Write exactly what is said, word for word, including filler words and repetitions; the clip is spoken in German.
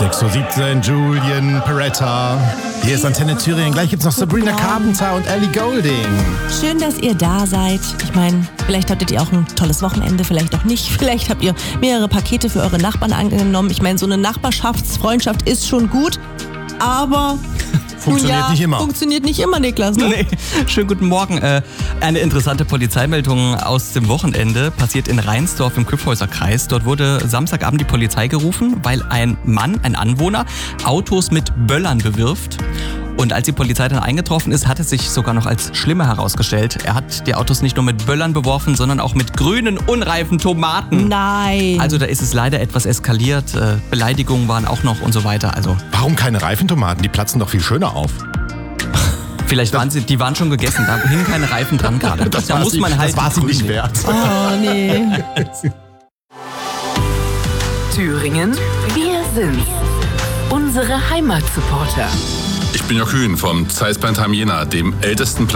sechs Uhr siebzehn, Julian Peretta. Hier ist Antenne Thüringen. Gleich gibt's noch Sabrina Carpenter und Ellie Goulding. Schön, dass ihr da seid. Ich meine, vielleicht hattet ihr auch ein tolles Wochenende, vielleicht auch nicht. Vielleicht habt ihr mehrere Pakete für eure Nachbarn angenommen. Ich meine, so eine Nachbarschaftsfreundschaft ist schon gut, aber... Funktioniert ja, nicht immer. Funktioniert nicht immer, Niklas. Ne? Nee. Schönen guten Morgen. Äh, eine interessante Polizeimeldung aus dem Wochenende passiert in Rheinsdorf im Kyffhäuser-Kreis. Dort wurde Samstagabend die Polizei gerufen, weil ein Mann, ein Anwohner, Autos mit Böllern bewirft. Und als die Polizei dann eingetroffen ist, hat es sich sogar noch als schlimmer herausgestellt. Er hat die Autos nicht nur mit Böllern beworfen, sondern auch mit grünen, unreifen Tomaten. Nein. Also da ist es leider etwas eskaliert. Äh, Beleidigungen waren auch noch und so weiter. Also Warum keine Reifentomaten? Die platzen doch viel schöner auf. vielleicht waren sie, die waren schon gegessen. Da hingen keine Reifen dran gerade. Das Da war muss sie, man halt das war sie nicht wert. Oh, nee. Thüringen, wir sind's. Unsere Heimatsupporter. Ich bin Jörg Hühn vom Zeiss Bernheim Jena, dem ältesten